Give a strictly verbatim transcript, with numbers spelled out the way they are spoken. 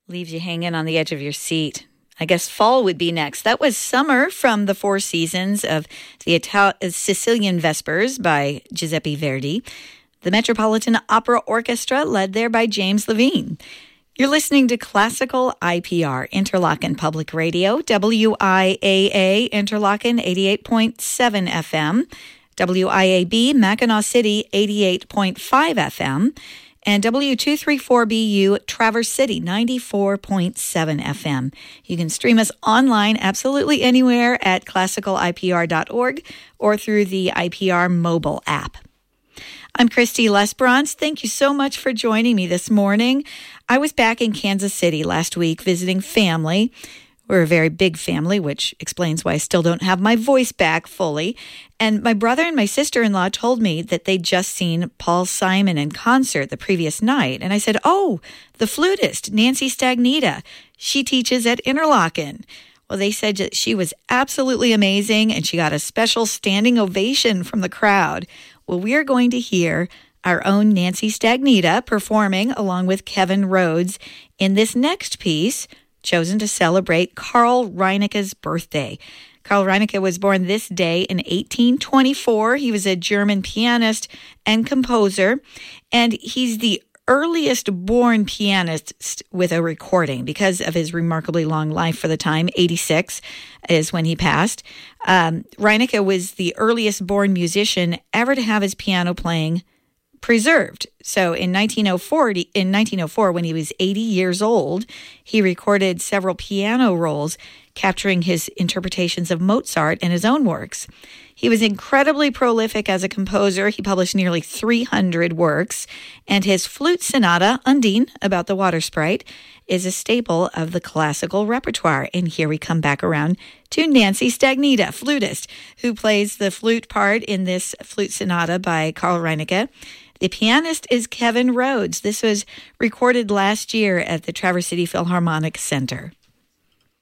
leaves you hanging on the edge of your seat. I guess fall would be next. That was Summer from the Four Seasons of the Ital- Sicilian Vespers by Giuseppe Verdi. The Metropolitan Opera Orchestra, led there by James Levine. You're listening to Classical I P R, Interlochen Public Radio, W I A A, Interlochen eighty-eight point seven F M, W I A B, Mackinac City, eighty-eight point five F M, and W two thirty-four B U, Traverse City, ninety-four point seven F M. You can stream us online absolutely anywhere at classical I P R dot org or through the I P R mobile app. I'm Christy Lesperance. Thank you so much for joining me this morning. I was back in Kansas City last week visiting family. We're a very big family, which explains why I still don't have my voice back fully. And my brother and my sister-in-law told me that they'd just seen Paul Simon in concert the previous night. And I said, oh, the flutist, Nancy Stagnita. She teaches at Interlochen. Well, they said that she was absolutely amazing, and she got a special standing ovation from the crowd. Well, we are going to hear our own Nancy Stagnita performing along with Kevin Rhodes in this next piece, chosen to celebrate Carl Reineke's birthday. Carl Reineke was born this day in eighteen twenty-four. He was a German pianist and composer, and he's the earliest born pianist with a recording because of his remarkably long life for the time. eighty-six is when he passed. Um, Reineke was the earliest born musician ever to have his piano playing preserved. So in nineteen oh four, in nineteen oh four, when he was eighty years old, he recorded several piano rolls capturing his interpretations of Mozart and his own works. He was incredibly prolific as a composer. He published nearly three hundred works, and his flute sonata, Undine, about the water sprite, is a staple of the classical repertoire. And here we come back around to Nancy Stagnita, flutist, who plays the flute part in this flute sonata by Carl Reineke. The pianist is Kevin Rhodes. This was recorded last year at the Traverse City Philharmonic Center.